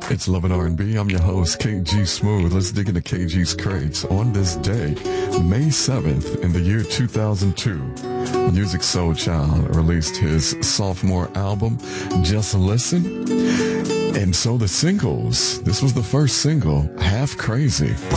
It's Love and R&B. I'm your host, KG Smooth. Let's dig into KG's crates. On this day, May 7th, in the year 2002, Musiq Soulchild released his sophomore album, Just Listen. And so the singles, this was the first single, Half Crazy.